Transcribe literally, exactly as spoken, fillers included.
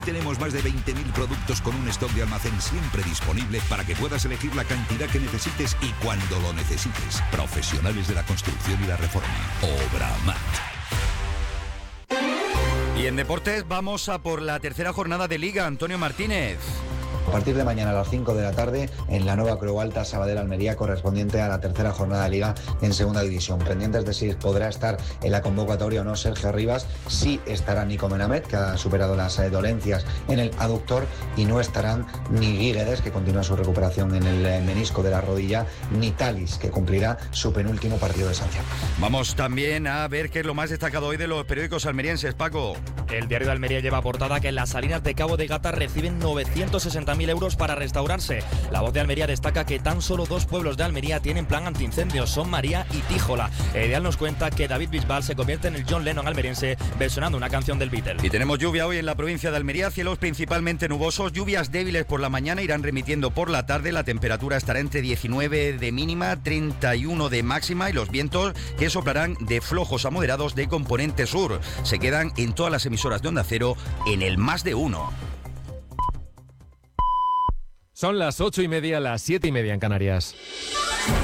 Tenemos más de veinte mil productos con un stock de almacén siempre disponible para que puedas elegir la cantidad que necesites y cuando lo necesites. Profesionales de la construcción y la reforma. Obramat. Y en deportes vamos a por la tercera jornada de Liga. Antonio Martínez. A partir de mañana a las cinco de la tarde en la nueva Creu Alta Sabadell Almería, correspondiente a la tercera jornada de Liga en segunda división. Pendientes de si podrá estar en la convocatoria o no Sergio Rivas. Sí estará Nico Menamet, que ha superado las eh, dolencias en el aductor, y no estarán ni Guíguedes, que continúa su recuperación en el eh, menisco de la rodilla, ni Talis, que cumplirá su penúltimo partido de sanción. Vamos también a ver qué es lo más destacado hoy de los periódicos almerienses, Paco. El diario de Almería lleva portada que en las Salinas de Cabo de Gata reciben novecientos sesenta mil euros para restaurarse. La Voz de Almería destaca que tan solo dos pueblos de Almería tienen plan antiincendios, son María y Tíjola. El Ideal nos cuenta que David Bisbal se convierte en el John Lennon almeriense versionando una canción del Beatle. Y tenemos lluvia hoy en la provincia de Almería, cielos principalmente nubosos, lluvias débiles por la mañana, irán remitiendo por la tarde, la temperatura estará entre diecinueve de mínima, treinta y uno de máxima, y los vientos que soplarán de flojos a moderados de componente sur. Se quedan en todas las emisoras de Onda Cero en el más de uno. Son las ocho y media, las siete y media en Canarias.